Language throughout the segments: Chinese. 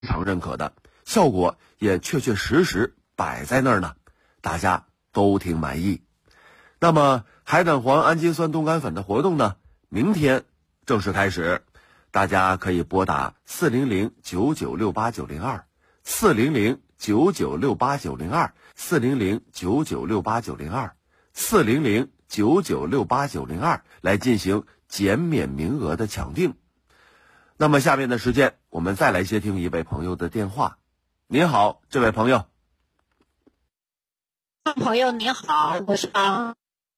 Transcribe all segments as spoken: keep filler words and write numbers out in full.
常认可的，效果也确确实实摆在那儿呢，大家都挺满意。那么海胆黄氨基酸冻干粉的活动呢，明天正式开始，大家可以拨打四零零九九六八九零二四零零九九六八九零二四零零九九六八九零二四零零九九六八九零二来进行减免名额的抢订。那么下面的时间，我们再来接听一位朋友的电话。您好，这位朋友。 朋友您好，我是啊，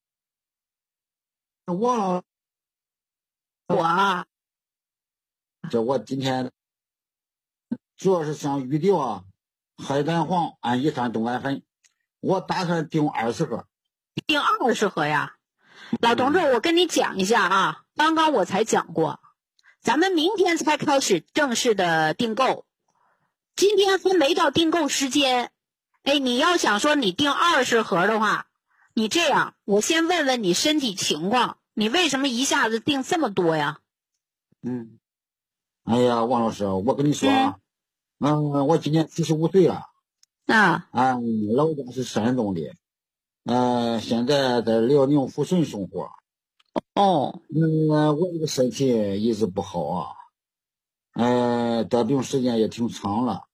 我我啊， 这我今天主要是想预定啊海胆黄氨基酸冻干粉，我打算订二十盒。 订二十盒呀？老同志，我跟你讲一下啊，刚刚我才讲过，咱们明天才开始正式的订购，今天还没到订购时间。哎，你要想说你订二十盒的话，你这样，我先问问你身体情况，你为什么一下子订这么多呀？ 嗯，哎呀，王老师，我跟你说啊，嗯，嗯我今年七十五岁了， 啊， 啊，老家是山东的，呃，现在在辽宁抚顺生活。 哦， 嗯，我这个身体一直不好啊，呃，得病时间也挺长了。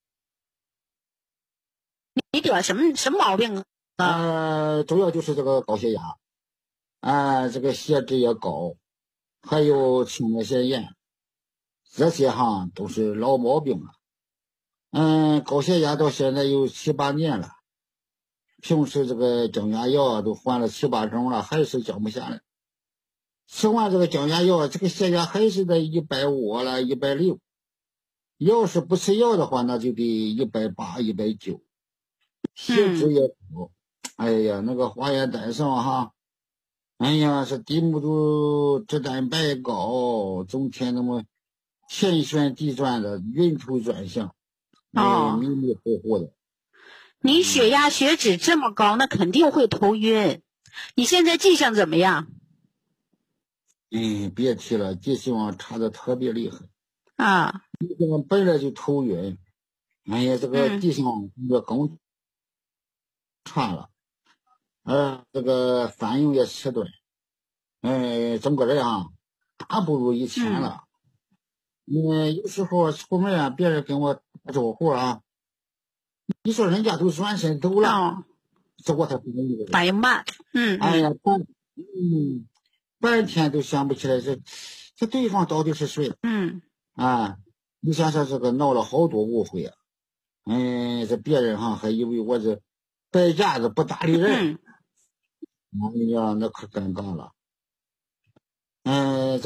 你得什么什么毛病啊？ 呃，主要就是这个高血压，啊、这个血脂也高，还有青霉性炎，这些哈都是老毛病了。嗯，高血压到现在有七八年了，平时这个降压药啊都换了七八种了，还是降不下来。吃完这个降压药，这个血压还是在一百五了，一百六。要是不吃药的话，那就得一百八、一百九，血脂也高。哎呀，那个化验单上哈，哎呀，是低密度脂蛋白高，总天那么天旋地转的，晕头转向，哎，迷迷糊糊的。 你血压血脂这么高，那肯定会头晕。你现在记性怎么样？ 哎，别提了，记性差的特别厉害啊！ 我本来就头晕，哎呀，这个记性也更差了，呃，这个反应也迟钝，哎，整个人啊，大不如以前了。嗯，有时候出门啊，别人跟我打招呼啊，你说人家都转身走了， 哦， 这我才不能理解。 反应慢，嗯， 哎呀，半嗯，半天都想不起来这这对方到底是谁。 嗯， 啊，你想想这个闹了好多误会啊，哎，这别人哈还以为我这摆架子不搭理人， 嗯哎呀，那可尴尬了，嗯、